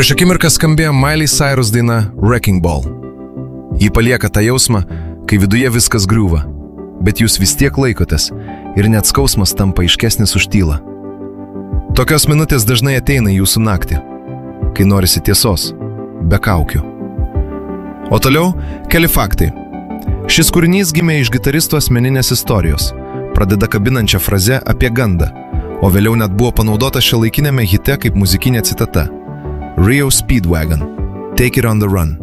Prieš akimirką skambėjo Miley Cyrus daina Wrecking Ball. Ji palieka tą jausmą, kai viduje viskas griūva, bet jūs vis tiek laikotės ir net skausmas tampa aiškesnis už tylą. Tokios minutės dažnai ateina į jūsų naktį, kai norisi tiesos, be kaukių. O toliau keli faktai. Šis kūrinys gimė iš gitaristo asmeninės istorijos, pradeda kabinančią frazę apie gandą, o vėliau net buvo panaudota šiuolaikiniame hite kaip muzikinė citata. Rio Speedwagon, Take It on the Run.